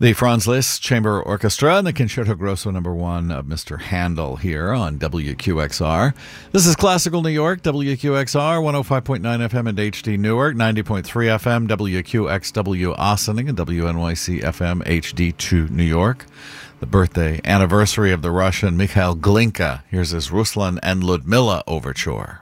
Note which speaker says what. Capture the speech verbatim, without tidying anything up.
Speaker 1: The Franz Liszt Chamber Orchestra and the Concerto Grosso number one of Mister Handel here on W Q X R. This is Classical New York, W Q X R, one oh five point nine F M and H D Newark, ninety point three F M, W Q X W Ossining, and W N Y C F M H D two New York. The birthday anniversary of the Russian Mikhail Glinka. Here's his Ruslan and Ludmilla Overture.